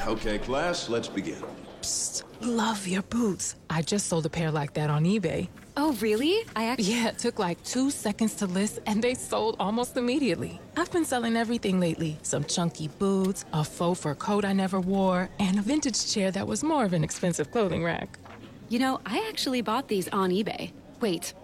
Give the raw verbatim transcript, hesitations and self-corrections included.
Okay, class, let's begin. Psst, love your boots. I just sold a pair like that on eBay. Oh, really? I actually... Yeah, it took like two seconds to list, and they sold almost immediately. I've been selling everything lately. Some chunky boots, a faux fur coat I never wore, and a vintage chair that was more of an expensive clothing rack. You know, I actually bought these on eBay. Wait,